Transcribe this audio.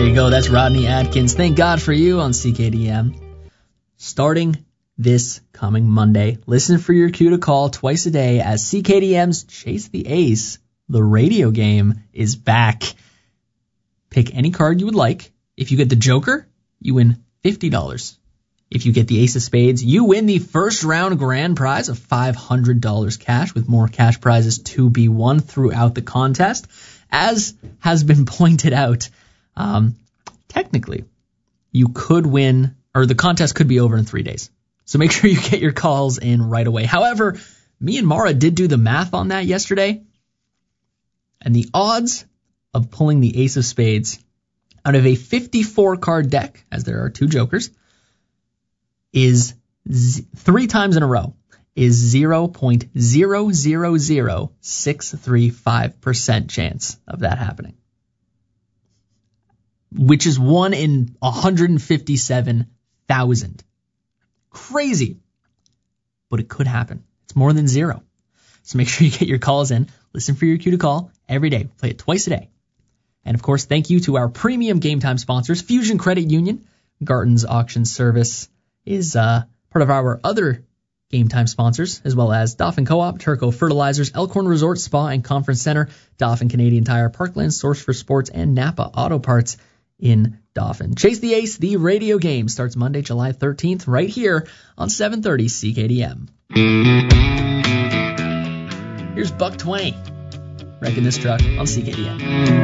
There you go. That's Rodney Atkins. Thank God for you on CKDM. Starting this coming Monday, listen for your cue to call twice a day as CKDM's Chase the Ace, the radio game, is back. Pick any card you would like. If you get the Joker, you win $50. If you get the Ace of Spades, you win the first round grand prize of $500 cash, with more cash prizes to be won throughout the contest. As has been pointed out, technically, you could win, or the contest could be over in 3 days. So make sure you get your calls in right away. However, me and Mara did do the math on that yesterday, and the odds of pulling the Ace of Spades out of a 54-card deck, as there are two Jokers, is 3 times in a row, is 0.000635% chance of that happening, which is 1 in 157,000. Crazy, but it could happen. It's more than zero. So make sure you get your calls in. Listen for your cue to call every day. Play it twice a day. And of course, thank you to our premium Game Time sponsors, Fusion Credit Union. Garton's auction service is part of our other Game Time sponsors, as well as Dauphin Co-op, Turco Fertilizers, Elkhorn Resort Spa and Conference Center, Dauphin Canadian Tire, Parkland Source for Sports, and Napa Auto Parts in Dauphin. Chase the Ace, the radio game, starts Monday, July 13th, right here on 730 CKDM. Here's Buck 20, wrecking this truck on CKDM.